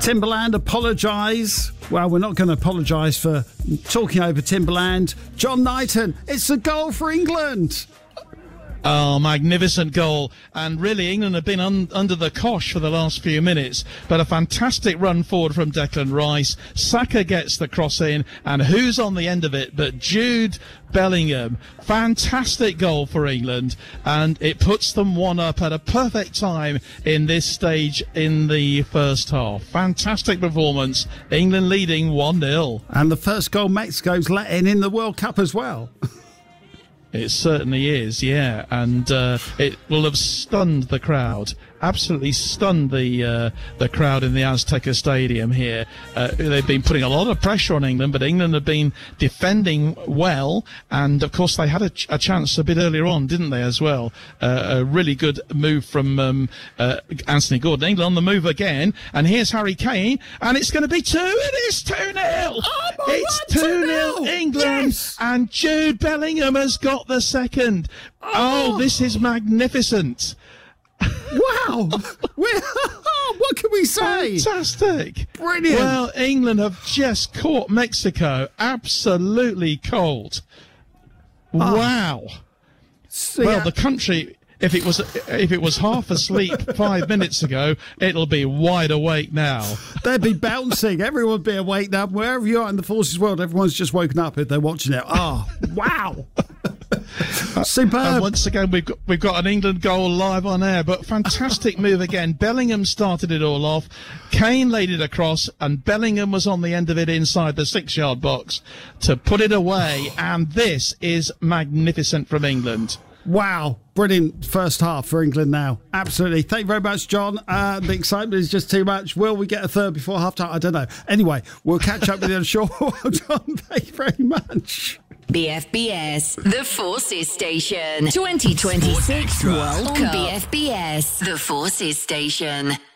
Timberland apologise. Well, we're not going to apologise for talking over Timberland. John Knighton, it's a goal for England. Oh, magnificent goal. And really, England have been under the cosh for the last few minutes. But a fantastic run forward from Declan Rice. Saka gets the cross in. And who's on the end of it but Jude Bellingham? Fantastic goal for England. And it puts them 1-up at a perfect time in this stage in the first half. Fantastic performance. England leading 1-0. And the first goal Mexico's let in the World Cup as well. It certainly is, yeah, and it will have stunned the crowd. Absolutely stunned the crowd in the Azteca Stadium here. They've been putting a lot of pressure on England, but England have been defending well, and of course they had a chance a bit earlier on, didn't they, as well? A really good move from Anthony Gordon. England on the move again, and here's Harry Kane, and it's going to be 2. It is 2-0. It's 2-0 England, yes! And Jude Bellingham has got the second. Oh, this is magnificent. Wow! What can we say? Fantastic. Brilliant. Well, England have just caught Mexico absolutely cold. Wow. So, well, the country, if it was half asleep 5 minutes ago, it'll be wide awake now. They'd be bouncing. Everyone would be awake now. Wherever you are in the forces world, everyone's just woken up if they're watching it. Oh, wow. Superb. And once again, we've got an England goal live on air, but fantastic move again. Bellingham started it all off. Kane laid it across, and Bellingham was on the end of it inside the 6-yard box to put it away. And this is magnificent from England. Wow. Brilliant first half for England now. Absolutely. Thank you very much, John. The excitement is just too much. Will we get a third before half time? I don't know. Anyway, we'll catch up with you on short. Well done. Thank you very much. BFBS, the Forces Station. 2026 World Cup. On BFBS, the Forces Station.